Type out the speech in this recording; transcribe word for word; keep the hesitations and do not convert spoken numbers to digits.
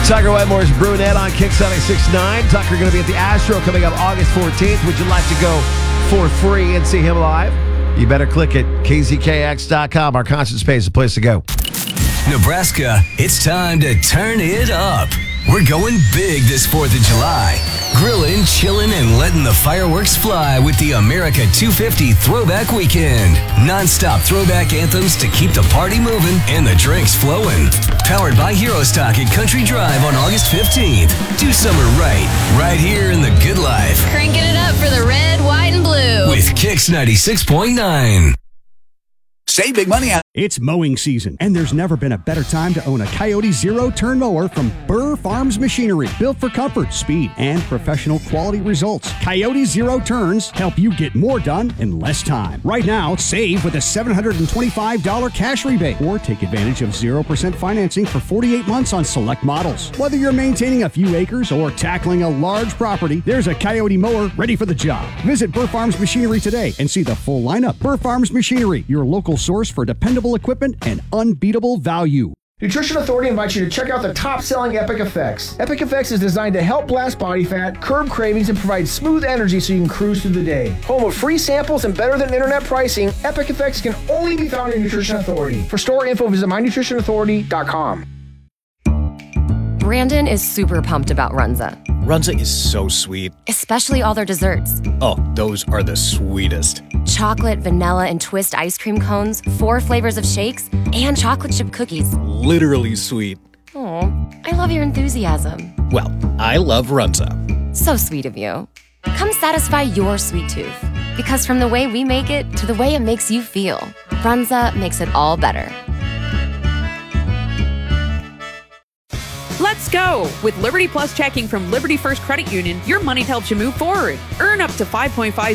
Tucker Wetmore's Brunette on Kix ninety-six point nine. Tucker going to be at the Astro coming up August fourteenth. Would you like to go for free and see him live? You better click it. K Z K X dot com. Our concert space is the place to go. Nebraska, it's time to turn it up. We're going big this fourth of July. Grilling, chilling, and letting the fireworks fly with the America two fifty Throwback Weekend. Non-stop throwback anthems to keep the party moving and the drinks flowing. Powered by Hero Stock at Country Drive on August fifteenth. Do summer right, right here in the good life. Cranking it up for the red, white, and blue. With Kix ninety-six point nine. Save big money on. It's mowing season, and there's never been a better time to own a Coyote Zero-Turn Mower from Burr Farms Machinery. Built for comfort, speed, and professional quality results. Coyote Zero-Turns help you get more done in less time. Right now, save with a seven hundred twenty-five dollars cash rebate, or take advantage of zero percent financing for forty-eight months on select models. Whether you're maintaining a few acres or tackling a large property, there's a Coyote Mower ready for the job. Visit Burr Farms Machinery today and see the full lineup. Burr Farms Machinery, your local source for dependable equipment and unbeatable value. Nutrition Authority invites you to check out the top-selling Epic Effects. Epic Effects is designed to help blast body fat, curb cravings, and provide smooth energy so you can cruise through the day. Home of free samples and better-than-internet pricing, Epic Effects can only be found in Nutrition Authority. For store info, visit my nutrition authority dot com. Brandon is super pumped about Runza, Runza is so sweet. especially all their desserts. Oh, those are the sweetest. Chocolate, vanilla, and twist ice cream cones, four flavors of shakes, and chocolate chip cookies. Literally sweet. Oh, I love your enthusiasm. Well, I love Runza. So sweet of you. Come satisfy your sweet tooth. Because from the way we make it to the way it makes you feel, Runza makes it all better. Let's go! With Liberty Plus checking from Liberty First Credit Union, your money helps you move forward. Earn up to five point five